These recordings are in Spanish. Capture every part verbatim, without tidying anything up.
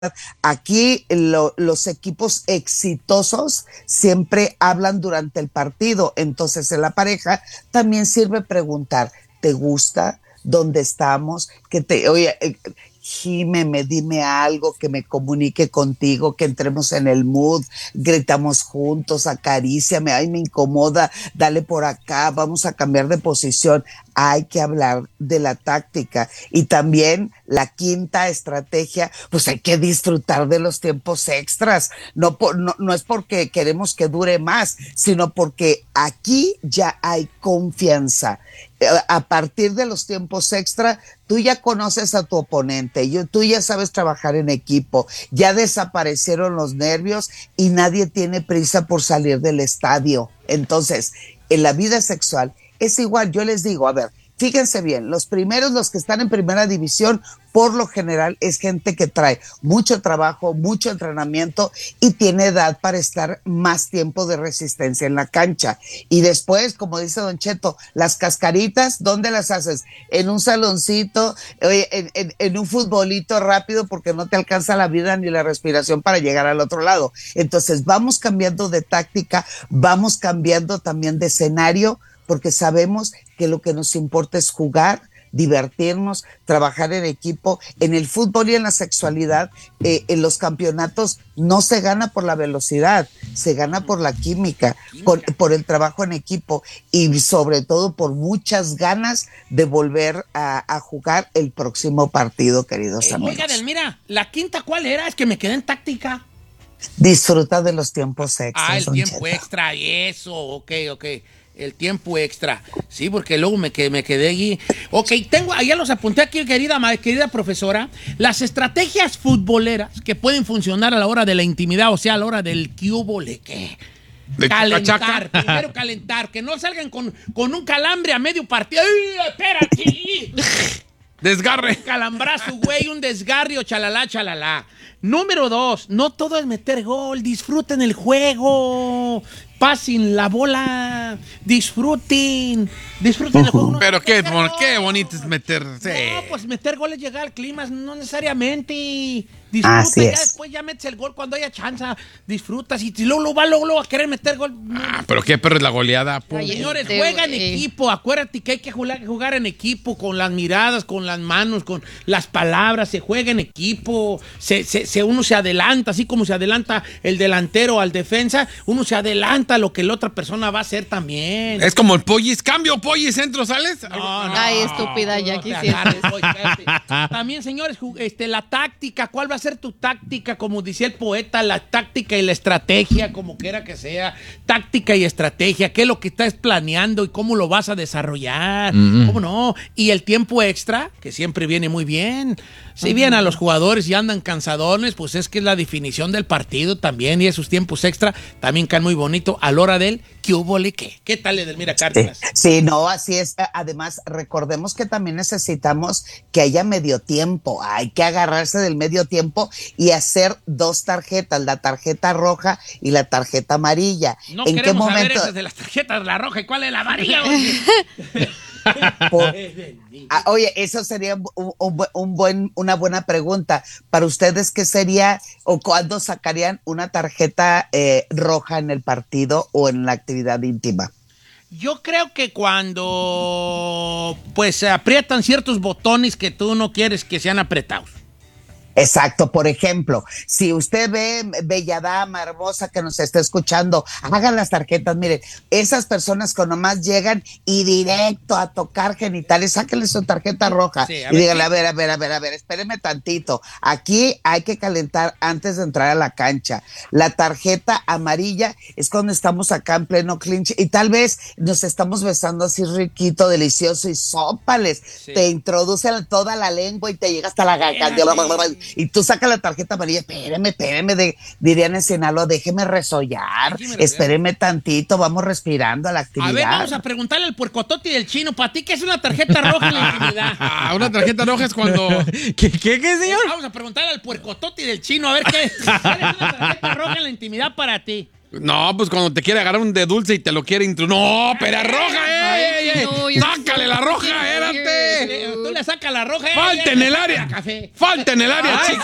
Aquí lo, los equipos exitosos siempre hablan durante el partido, entonces en la pareja también sirve preguntar, ¿te gusta? ¿Dónde estamos? Que te, oye, eh, gímeme, dime algo que me comunique contigo, que entremos en el mood, gritamos juntos, acaríciame, ay, me incomoda, dale por acá, vamos a cambiar de posición. Hay que hablar de la táctica y también la quinta estrategia, pues hay que disfrutar de los tiempos extras. No, por, no, no es porque queremos que dure más, sino porque aquí ya hay confianza. A partir de los tiempos extra, tú ya conoces a tu oponente, tú ya sabes trabajar en equipo, ya desaparecieron los nervios y nadie tiene prisa por salir del estadio. Entonces, en la vida sexual es igual, yo les digo, a ver, fíjense bien, los primeros, los que están en primera división, por lo general es gente que trae mucho trabajo, mucho entrenamiento y tiene edad para estar más tiempo de resistencia en la cancha. Y después, como dice Don Cheto, las cascaritas, ¿dónde las haces? En un saloncito, en, en, en un futbolito rápido porque no te alcanza la vida ni la respiración para llegar al otro lado. Entonces vamos cambiando de táctica, vamos cambiando también de escenario, porque sabemos que lo que nos importa es jugar, divertirnos, trabajar en equipo. En el fútbol y en la sexualidad, eh, en los campeonatos no se gana por la velocidad, se gana por la química, por, por el trabajo en equipo y sobre todo por muchas ganas de volver a, a jugar el próximo partido, queridos eh, amigos. Oiga, Delmira, ¿la quinta cuál era? Es que me quedé en táctica. Disfruta de los tiempos extras. Ah, el Don tiempo Cheto. extra, eso, ok, ok. El tiempo extra. Sí, porque luego me quedé, me quedé allí. Ok, tengo, allá los apunté aquí, querida, querida profesora. Las estrategias futboleras que pueden funcionar a la hora de la intimidad, o sea, a la hora del cuboleque. De Calentar, cachaca. primero calentar, que no salgan con, con un calambre a medio partido. ¡Ay, espérate! Desgarre. Un calambrazo, güey, un desgarrio, chalala, chalala. Número dos, no todo es meter gol, disfruten el juego, pasen la bola, disfruten, disfruten el juego. No, Pero qué, meter bon- gol. qué bonito es meterse. No, pues meter gol es llegar al clima, no necesariamente. Disfruta, Así ya es. después ya metes el gol cuando haya chance, disfrutas y si luego lo va luego, luego a querer meter gol. No, Ah, pero qué perro es la goleada. po. Oye, señores, este, juega en güey. equipo. Acuérdate que hay que jugar, jugar en equipo, con las miradas, con las manos, con las palabras. Se juega en equipo. Se, se, se- uno se adelanta, así como se adelanta el delantero al defensa. Uno se adelanta a lo que la otra persona va a hacer también. Es como el pollis. Cambio, pollis, centro, ¿sales? No, no, Ay, estúpida, ya no te quisieras. agarres, oye, espérate. También, señores, ju- este, la táctica, ¿cuál va a ser tu táctica? Como decía el poeta, la táctica y la estrategia, como quiera que sea, táctica y estrategia, qué es lo que estás planeando y cómo lo vas a desarrollar, Mm-mm. cómo no, y el tiempo extra, que siempre viene muy bien. Si bien a los jugadores y andan cansadones, pues es que es la definición del partido también, y esos tiempos extra también caen muy bonito a la hora del ¿qué hubo, le qué? ¿Qué tal, Edelmira Sí, Cárdenas? sí, no, así es. Además, recordemos que también necesitamos que haya medio tiempo. Hay que agarrarse del medio tiempo y hacer dos tarjetas, la tarjeta roja y la tarjeta amarilla. No ¿En qué queremos saber momento? esas de las tarjetas, la roja y cuál es la amarilla. Oye. Por- Ah, oye, eso sería un, un bu- un buen, una buena pregunta. Para ustedes, ¿qué sería o cuándo sacarían una tarjeta eh, roja en el partido o en la actividad íntima? Yo creo que cuando pues se aprietan ciertos botones que tú no quieres que sean apretados. Exacto, por ejemplo, si usted ve, bella dama, hermosa que nos está escuchando, hagan las tarjetas, miren, esas personas que nomás llegan y directo a tocar genitales, sáquenle su tarjeta roja Sí, a y ver, díganle, ¿qué? a ver, a ver, a ver, a ver, espéreme tantito, aquí hay que calentar antes de entrar a la cancha. La tarjeta amarilla es cuando estamos acá en pleno clinch y tal vez nos estamos besando así riquito, delicioso y sópales, Sí. te introducen toda la lengua y te llega hasta la garganta. Y tú sacas la tarjeta amarilla, espéreme, espéreme, de, dirían en Sinaloa, déjeme resollar, Déjeme resollar. espéreme tantito, vamos respirando a la actividad. A ver, vamos a preguntarle al puercototi del chino, ¿para ti qué es una tarjeta roja en la intimidad? Ah, una tarjeta roja es cuando. ¿Qué, qué, qué, señor? Vamos a preguntarle al puercototi del chino, a ver qué, ¿cuál es una tarjeta roja en la intimidad para ti? No, pues cuando te quiere agarrar un de dulce y te lo quiere introducir. No, pero roja, ey, ey, ey. no, yo- Sácale la roja, espérate. Tú le sacas la roja. Falta en el área. Café. Falta en el área, Ay, chica.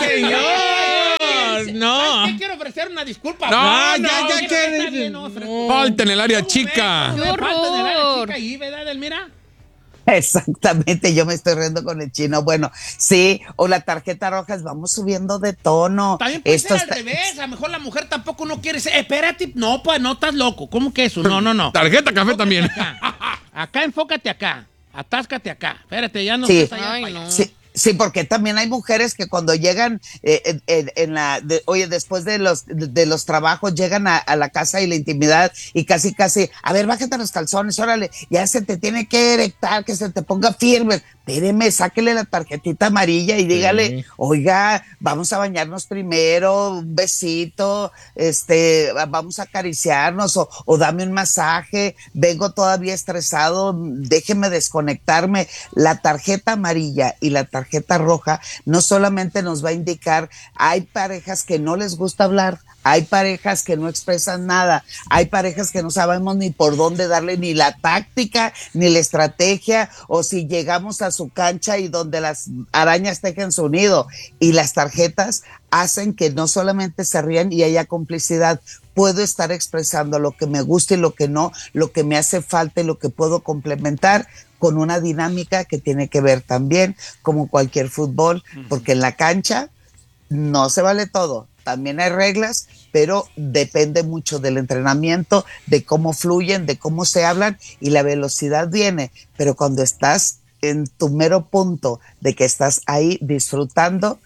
señor. No. ¿Sabes qué? Quiero ofrecer una disculpa. No, no, ya, ya, no, que- está bien, no, ofrezco. Falta en el área ¿Cómo chica. ves? ¿Cómo ves? ¡Qué Falta en el área horror! chica ahí, ¿verdad, Edelmira? Exactamente, yo me estoy riendo con el chino. Bueno, sí, o la tarjeta roja es vamos subiendo de tono. También puede Esto ser al está- revés. A lo mejor la mujer tampoco no quiere ser. Espérate, no, pues no estás loco. ¿Cómo que eso? No, no, no. Tarjeta café también. Acá, acá enfócate acá. Atáscate acá. Espérate, ya no Sí. estás allá Ay, para allá. no. Sí, sí, porque también hay mujeres que cuando llegan, eh, en, en- en la, de- oye, después de los de, de los trabajos, llegan a, a la casa y la intimidad y casi, casi, a ver, bájate los calzones, órale, ya se te tiene que erectar, que se te ponga firme. Espéreme, sáquele la tarjetita amarilla y dígale, oiga, vamos a bañarnos primero, un besito, este, vamos a acariciarnos o, o dame un masaje, vengo todavía estresado, déjeme desconectarme. La tarjeta amarilla y la tarjeta roja no solamente nos va a indicar, hay parejas que no les gusta hablar, hay parejas que no expresan nada, hay parejas que no sabemos ni por dónde darle ni la táctica, ni la estrategia, o si llegamos a su cancha y donde las arañas tejen su nido. Y las tarjetas hacen que no solamente se rían y haya complicidad, puedo estar expresando lo que me gusta y lo que no, lo que me hace falta y lo que puedo complementar con una dinámica que tiene que ver también, como cualquier fútbol, porque en la cancha no se vale todo. También hay reglas, pero depende mucho del entrenamiento, de cómo fluyen, de cómo se hablan y la velocidad viene. Pero cuando estás en tu mero punto de que estás ahí disfrutando,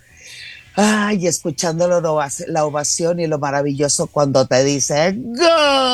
ay, escuchando la ovac- la ovación y lo maravilloso cuando te dice ¡Gol!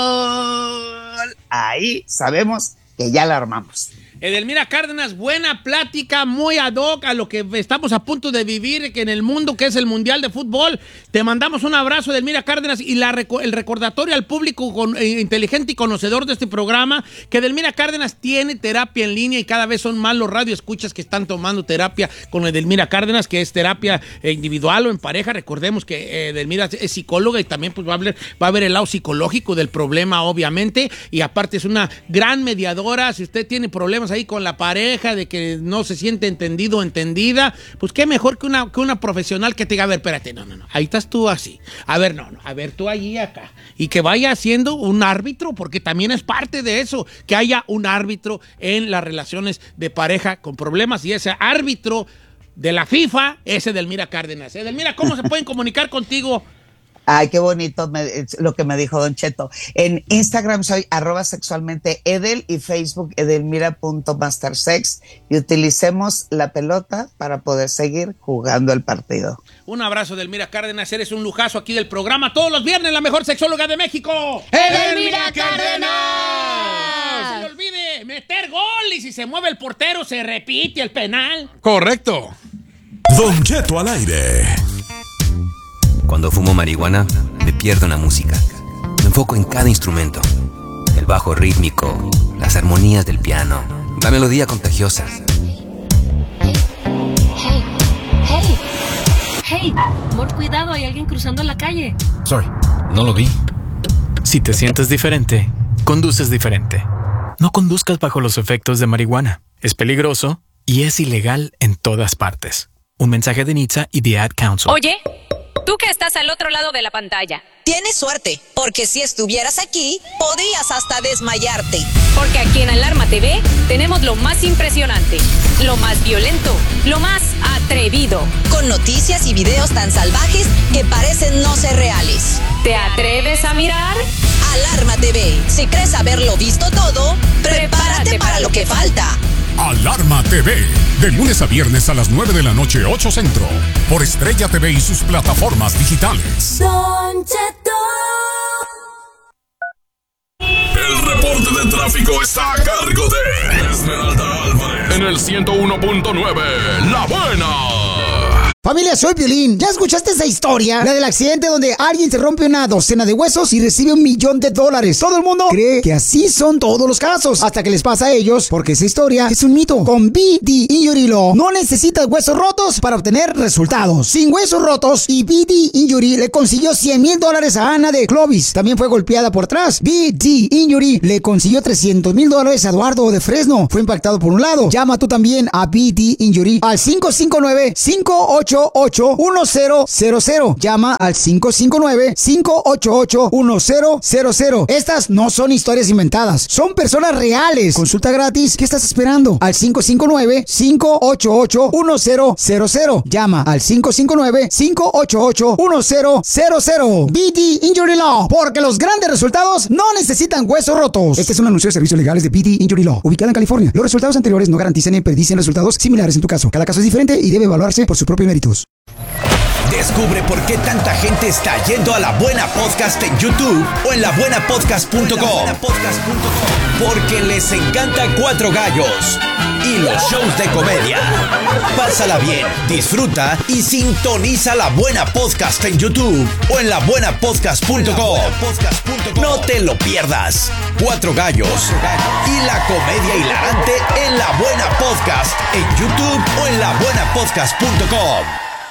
Ahí sabemos que ya la armamos. Edelmira Cárdenas, buena plática, muy ad hoc a lo que estamos a punto de vivir que en el mundo, que es el Mundial de Fútbol. Te mandamos un abrazo, Edelmira Cárdenas, y la, el recordatorio al público con, eh, inteligente y conocedor de este programa, que Edelmira Cárdenas tiene terapia en línea y cada vez son más los radioescuchas que están tomando terapia con Edelmira Cárdenas, que es terapia eh, individual o en pareja. Recordemos que eh, Edelmira es psicóloga y también pues, va, a hablar, va a ver el lado psicológico del problema, obviamente, y aparte es una gran mediadora. Si usted tiene problemas ahí con la pareja, de que no se siente entendido o entendida, pues qué mejor que una, que una profesional que te diga, a ver, espérate, no, no, no, ahí estás tú así, a ver, no, no, a ver, tú allí, acá, y que vaya siendo un árbitro, porque también es parte de eso, que haya un árbitro en las relaciones de pareja con problemas, y ese árbitro de la FIFA es Edelmira Cárdenas. Edelmira, ¿cómo se pueden comunicar contigo? Ay, qué bonito me, lo que me dijo Don Cheto. En Instagram soy arroba sexualmente Edel y Facebook edelmira.mastersex y utilicemos la pelota para poder seguir jugando el partido. Un abrazo, Edelmira Cárdenas, eres un lujazo aquí del programa. Todos los viernes, la mejor sexóloga de México. ¡Edelmira Cárdenas! No se le olvide meter gol y si se mueve el portero se repite el penal. Correcto. Don Cheto al aire. Cuando fumo marihuana, me pierdo en la música. Me enfoco en cada instrumento. El bajo rítmico, las armonías del piano, la melodía contagiosa. Hey, hey, hey, amor, cuidado, hay alguien cruzando la calle. Sorry, no lo vi. Si te sientes diferente, conduces diferente. No conduzcas bajo los efectos de marihuana. Es peligroso y es ilegal en todas partes. Un mensaje de N H T S A y The Ad Council. Oye, tú que estás al otro lado de la pantalla. Tienes suerte, porque si estuvieras aquí, podrías hasta desmayarte. Porque aquí en Alarma T V tenemos lo más impresionante, lo más violento, lo más atrevido. Con noticias y videos tan salvajes que parecen no ser reales. ¿Te atreves a mirar? Alarma T V. Si crees haberlo visto todo, prepárate, prepárate para lo que falta. Alarma T V, de lunes a viernes a las nueve de la noche, ocho Centro, por Estrella T V y sus plataformas digitales. Don Cheto. El reporte de tráfico está a cargo de Esmeralda Álvarez en el ciento uno punto nueve, La Buena. Familia, soy Piolín. ¿Ya escuchaste esa historia? La del accidente donde alguien se rompe una docena de huesos y recibe un millón de dólares. Todo el mundo cree que así son todos los casos, hasta que les pasa a ellos, porque esa historia es un mito. Con B D Injury Law no necesitas huesos rotos para obtener resultados. Sin huesos rotos, y B D Injury le consiguió cien mil dólares a Ana de Clovis. También fue golpeada por atrás. B D Injury le consiguió trescientos mil dólares a Eduardo de Fresno. Fue impactado por un lado. Llama tú también a B D Injury al cinco cinco nueve, cinco ocho ocho, uno cero cero cero. Llama al cinco cinco nueve, cinco ocho ocho, uno cero cero cero. Estas no son historias inventadas, son personas reales. Consulta gratis. ¿Qué estás esperando? Al cinco cinco nueve, cinco ocho ocho, uno cero cero cero. Llama al cinco cinco nueve, cinco ocho ocho, uno cero cero cero. B D Injury Law, porque los grandes resultados no necesitan huesos rotos. Este es un anuncio de servicios legales de B D Injury Law, ubicada en California. Los resultados anteriores no garantizan ni predicen resultados similares en tu caso. Cada caso es diferente y debe evaluarse por sus propios méritos. Descubre por qué tanta gente está yendo a La Buena Podcast en YouTube o en la buena podcast punto com. Porque les encanta Cuatro Gallos y los shows de comedia. Pásala bien, disfruta y sintoniza La Buena Podcast en YouTube o en la buena podcast punto com. No te lo pierdas. Cuatro Gallos y la comedia hilarante en La Buena Podcast en YouTube o en la buena podcast punto com.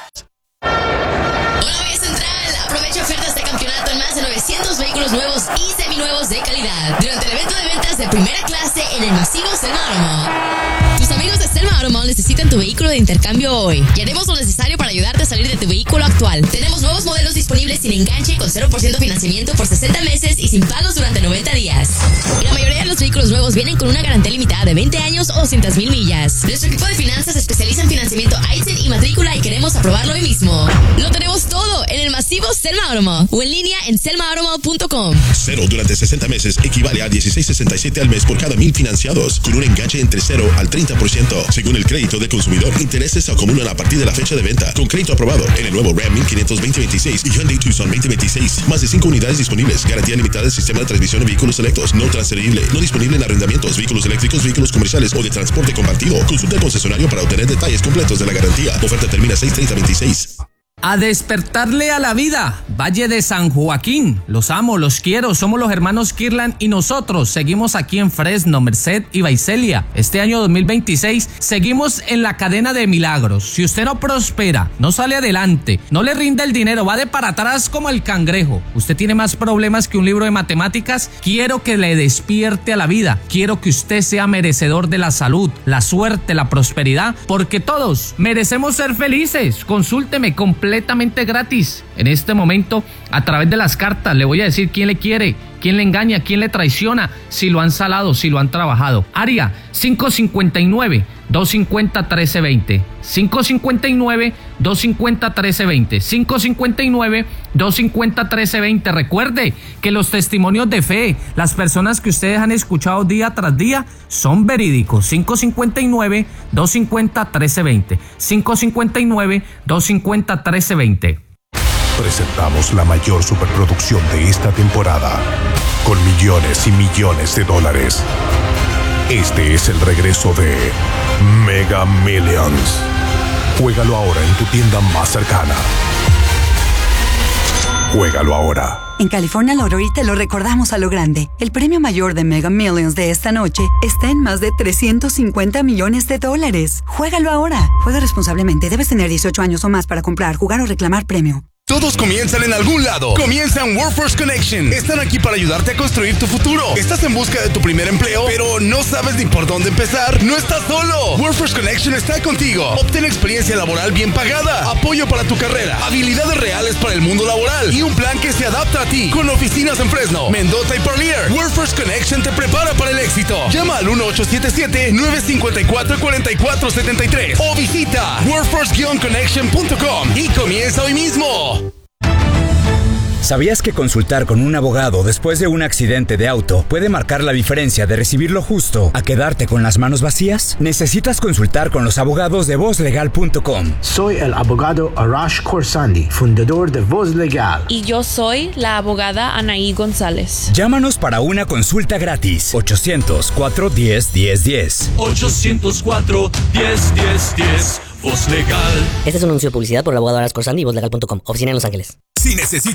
Aprovecha ofertas de campeonato en más de novecientos vehículos nuevos y seminuevos de calidad durante el evento de ventas de primera clase en el masivo Selma Automall. Tus amigos de Selma Automall necesitan tu vehículo de intercambio hoy y haremos lo necesario para ayudarte a salir de tu vehículo actual. Tenemos nuevos modelos disponibles sin enganche, con cero por ciento financiamiento por sesenta meses y sin pagos durante noventa días. Y la mayoría de los vehículos nuevos vienen con una garantía limitada de veinte años o doscientas mil millas. Nuestro equipo de finanzas se especializa en financiamiento I T I N y matrícula y queremos aprobarlo hoy mismo. Lo tenemos todo en el masivo Selma Automall o en línea en selma automall punto com. Cero durante sesenta meses equivale a dieciséis sesenta y siete al mes por cada mil financiados, con un enganche entre cero al treinta por ciento. Según el crédito del consumidor, intereses se acumulan a partir de la fecha de venta. Con crédito aprobado en el nuevo Ram mil quinientos veinte veintiséis y Hyundai Tucson veinte veintiséis. Más de cinco unidades disponibles. Garantía limitada del sistema de transmisión de vehículos selectos. No transferible. No disponible en arrendamientos, vehículos eléctricos, vehículos comerciales o de transporte compartido. Consulta al concesionario para obtener detalles completos de la garantía. Oferta termina seis treinta veintiséis. A despertarle a la vida, Valle de San Joaquín. Los amo, los quiero, somos los hermanos Kirlan y nosotros seguimos aquí en Fresno, Merced y Visalia. Este año dos mil veintiséis seguimos en la cadena de milagros. Si usted no prospera, no sale adelante, no le rinde el dinero, va de para atrás como el cangrejo, usted tiene más problemas que un libro de matemáticas, quiero que le despierte a la vida. Quiero que usted sea merecedor de la salud, la suerte, la prosperidad, porque todos merecemos ser felices. Consúlteme completamente completamente gratis. En este momento, a través de las cartas, le voy a decir quién le quiere, quién le engaña, quién le traiciona, si lo han salado, si lo han trabajado. Área cinco cinco nueve, dos cinco cero, uno tres dos cero. cinco cinco nueve, dos cinco cero, uno tres dos cero. cinco cinco nueve, dos cinco cero, uno tres dos cero. Recuerde que los testimonios de fe, las personas que ustedes han escuchado día tras día, son verídicos. cinco cinco nueve, dos cinco cero, uno tres dos cero. cinco cinco nueve, dos cinco cero, uno tres dos cero. Presentamos la mayor superproducción de esta temporada, con millones y millones de dólares. Este es el regreso de Mega Millions. Juégalo ahora en tu tienda más cercana. Juégalo ahora. En California Lottery te lo recordamos a lo grande. El premio mayor de Mega Millions de esta noche está en más de trescientos cincuenta millones de dólares. Juégalo ahora. Juega responsablemente. Debes tener dieciocho años o más para comprar, jugar o reclamar premio. Todos comienzan en algún lado. Comienzan Workforce Connection. Están aquí para ayudarte a construir tu futuro. ¿Estás en busca de tu primer empleo, pero no sabes ni por dónde empezar? ¡No estás solo! Workforce Connection está contigo. Obtén experiencia laboral bien pagada, apoyo para tu carrera, habilidades reales para el mundo laboral y un plan que se adapta a ti. Con oficinas en Fresno, Mendota y Parlier, Workforce Connection te prepara para el éxito. Llama al uno ocho siete siete, nueve cinco cuatro, cuatro cuatro siete tres o visita workforce connection punto com y comienza hoy mismo. ¿Sabías que consultar con un abogado después de un accidente de auto puede marcar la diferencia de recibir lo justo a quedarte con las manos vacías? Necesitas consultar con los abogados de voz legal punto com. Soy el abogado Arash Khorsandi, fundador de Voz Legal. Y yo soy la abogada Anaí González. Llámanos para una consulta gratis. ochocientos cuatro diez diez diez. ochocientos cuatro diez diez diez. Voz Legal. Este es un anuncio de publicidad por el abogado Arash Khorsandi y voz legal punto com. Oficina en Los Ángeles. Si necesitas